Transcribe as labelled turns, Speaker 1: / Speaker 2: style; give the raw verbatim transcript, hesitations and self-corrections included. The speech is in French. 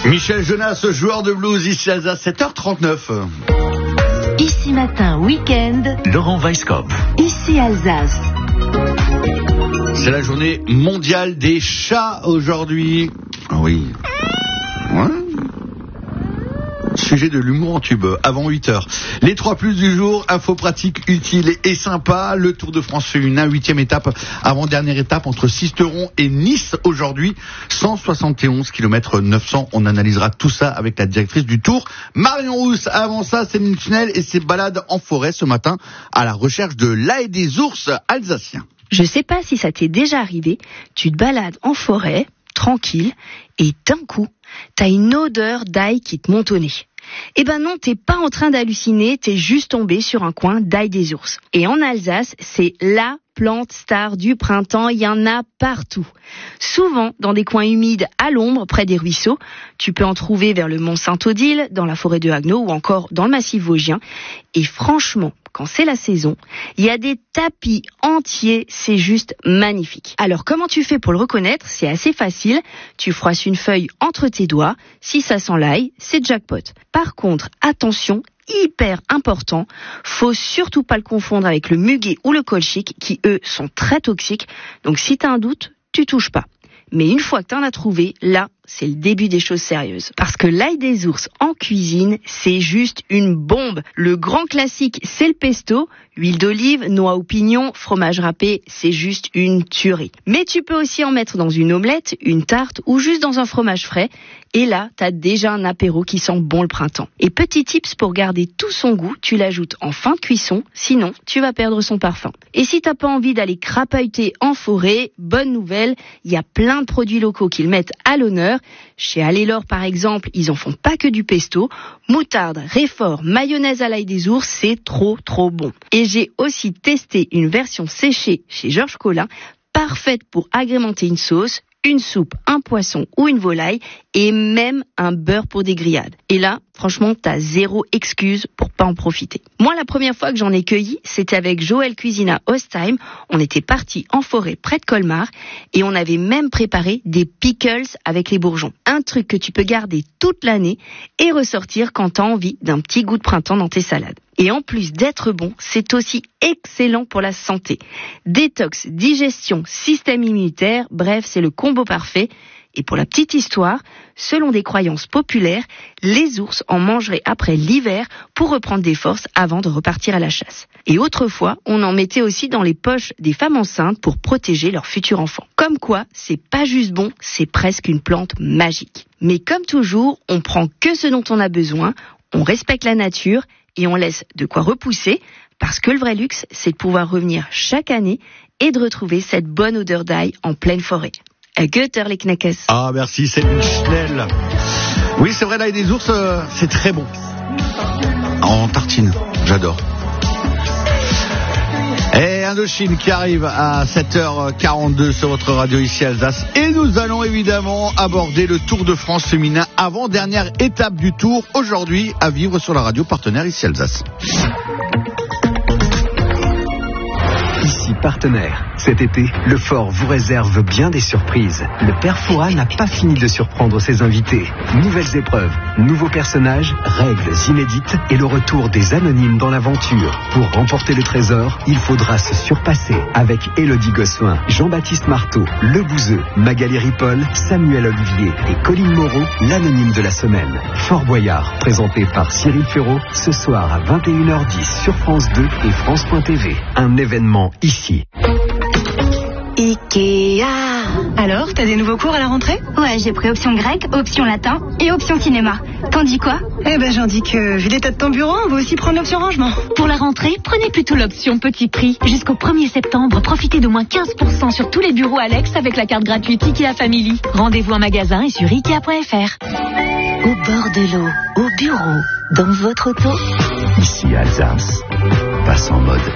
Speaker 1: Michel Jonas, joueur de blues, ici à sept heures trente-neuf.
Speaker 2: Ici matin, week-end.
Speaker 3: Laurent Weisskopf.
Speaker 2: Ici Alsace.
Speaker 1: C'est la journée mondiale des chats aujourd'hui. Oui. Ouais. Sujet de l'humour en tube, avant huit heures. Les trois plus du jour, info pratique, utile et sympa. Le Tour de France féminin, huitième étape, avant-dernière étape entre Sisteron et Nice aujourd'hui. cent soixante et onze kilomètres neuf cents. On analysera tout ça avec la directrice du Tour, Marion Rousse. Avant ça, Céline Schnell et ses balades en forêt ce matin à la recherche de l'ail des ours alsaciens.
Speaker 4: Je sais pas si ça t'est déjà arrivé, tu te balades en forêt, tranquille, et d'un coup, t'as une odeur d'ail qui te monte au nez. Eh ben non, t'es pas en train d'halluciner, t'es juste tombé sur un coin d'ail des ours. Et en Alsace, c'est la plante star du printemps, il y en a partout. Souvent dans des coins humides à l'ombre, près des ruisseaux. Tu peux en trouver vers le mont Saint-Odile, dans la forêt de Haguenau ou encore dans le massif vosgien. Et franchement, quand c'est la saison, il y a des tapis entiers, c'est juste magnifique. Alors comment tu fais pour le reconnaître ? C'est assez facile, tu froisses une feuille entre tes doigts, si ça sent l'ail, c'est jackpot. Par contre, attention, hyper important, faut surtout pas le confondre avec le muguet ou le colchique qui eux sont très toxiques, donc si t'as un doute, tu touches pas. Mais une fois que t'en as trouvé, là, c'est le début des choses sérieuses. Parce que l'ail des ours en cuisine, c'est juste une bombe. Le grand classique, c'est le pesto. Huile d'olive, noix au pignon, fromage râpé, c'est juste une tuerie. Mais tu peux aussi en mettre dans une omelette, une tarte ou juste dans un fromage frais. Et là, t'as déjà un apéro qui sent bon le printemps. Et petit tips pour garder tout son goût, tu l'ajoutes en fin de cuisson, sinon tu vas perdre son parfum. Et si t'as pas envie d'aller crapahuter en forêt, bonne nouvelle, il y a plein de produits locaux qui le mettent à l'honneur. Chez Allez-Laure par exemple, ils en font pas que du pesto. Moutarde, réfort, mayonnaise à l'ail des ours, c'est trop trop bon. Et j'ai aussi testé une version séchée chez Georges Colin, parfaite pour agrémenter une sauce, une soupe, un poisson ou une volaille et même un beurre pour des grillades. Et là, franchement, t'as zéro excuse pour pas en profiter. Moi, la première fois que j'en ai cueilli, c'était avec Joël Cuisine à Ostheim. On était partis en forêt près de Colmar et on avait même préparé des pickles avec les bourgeons. Un truc que tu peux garder toute l'année et ressortir quand t'as envie d'un petit goût de printemps dans tes salades. Et en plus d'être bon, c'est aussi excellent pour la santé. Détox, digestion, système immunitaire, bref, c'est le combo parfait. Et pour la petite histoire, selon des croyances populaires, les ours en mangeraient après l'hiver pour reprendre des forces avant de repartir à la chasse. Et autrefois, on en mettait aussi dans les poches des femmes enceintes pour protéger leur futur enfant. Comme quoi, c'est pas juste bon, c'est presque une plante magique. Mais comme toujours, on prend que ce dont on a besoin, on respecte la nature et on laisse de quoi repousser, parce que le vrai luxe, c'est de pouvoir revenir chaque année et de retrouver cette bonne odeur d'ail en pleine forêt. À Götterle-Kneckes.
Speaker 1: Ah, merci, Céline Schnell. Oui, c'est vrai, l'ail des ours, euh, c'est très bon. En tartine, j'adore. Et Indochine qui arrive à sept heures quarante-deux sur votre radio ici Alsace. Et nous allons évidemment aborder le Tour de France féminin, avant-dernière étape du Tour, aujourd'hui à vivre sur la radio partenaire ici Alsace.
Speaker 5: Ici partenaire. Cet été, le Fort vous réserve bien des surprises. Le Père Fouras n'a pas fini de surprendre ses invités. Nouvelles épreuves, nouveaux personnages, règles inédites et le retour des anonymes dans l'aventure. Pour remporter le trésor, il faudra se surpasser avec Élodie Gossuin, Jean-Baptiste Marteau, Le Bouzeux, Magali Ripoll, Samuel Olivier et Colline Moreau, l'anonyme de la semaine. Fort Boyard, présenté par Cyril Ferraud, ce soir à vingt et une heures dix sur France deux et France point T V. Un événement ici.
Speaker 6: Ikea.
Speaker 7: Alors, t'as des nouveaux cours à la rentrée ?
Speaker 6: Ouais, j'ai pris option grec, option latin et option cinéma. T'en dis quoi ?
Speaker 7: Eh ben, j'en dis que, vu l'état de ton bureau, on va aussi prendre l'option rangement.
Speaker 8: Pour la rentrée, prenez plutôt l'option petit prix. Jusqu'au premier septembre, profitez d'au moins quinze pour cent sur tous les bureaux Alex avec la carte gratuite Ikea Family. Rendez-vous en magasin et sur ikea point f r.
Speaker 2: Au bord de l'eau, au bureau, dans votre auto.
Speaker 5: Ici Alsace, passe en mode